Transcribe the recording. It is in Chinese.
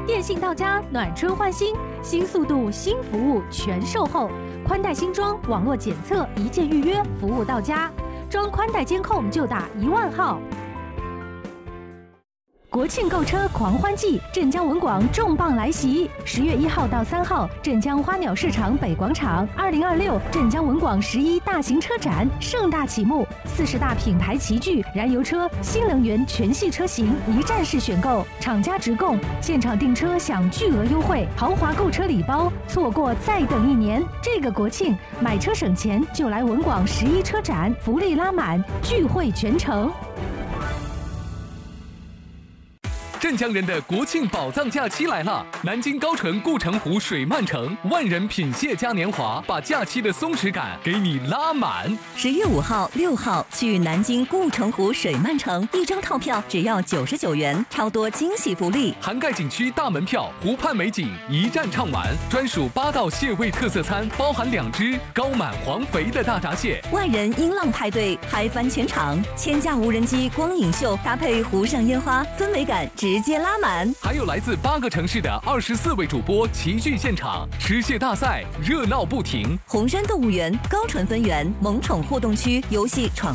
电信到家，暖车换新，新速度、新服务全售后，宽带新装，网络检测，一键预约，服务到家。装宽带监控就打10000号。国庆购车狂欢季，镇江文广重磅来袭！10月1号到3号，镇江花鸟市场北广场，2026镇江文广11大型车展盛大启幕，40大品牌齐聚，燃油车、新能源全系车型一站式选购，厂家直供，现场订车享巨额优惠，豪华购车礼包，错过再等1年。这个国庆买车省钱，就来文广11车展，福利拉满，聚会全城。 镇江人的国庆宝藏假期来了！南京高淳顾城湖水漫城万人品蟹嘉年华，把假期的松弛感给你拉满。 10月5号、6号去南京顾城湖水漫城，一张套票只要99元，超多惊喜福利， 涵盖景区大门票、湖畔美景一站畅玩，专属8道蟹味特色餐，包含2只高满黄肥的大闸蟹。 万人音浪派对嗨翻全场，1000架无人机光影秀搭配湖上烟花，氛围感直接拉满。 还有来自8个城市的24位主播齐聚现场，吃蟹大赛热闹不停。 红山动物园、高淳分园、萌宠互动区游戏闯